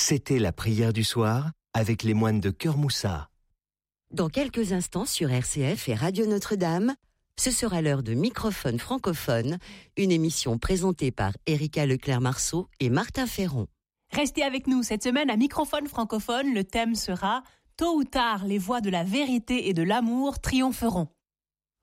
C'était la prière du soir avec les moines de Cœur Moussa. Dans quelques instants sur RCF et Radio Notre-Dame, ce sera l'heure de Microphone francophone, une émission présentée par Erika Leclerc-Marceau et Martin Ferron. Restez avec nous cette semaine à Microphone francophone, le thème sera « Tôt ou tard, les voix de la vérité et de l'amour triompheront ».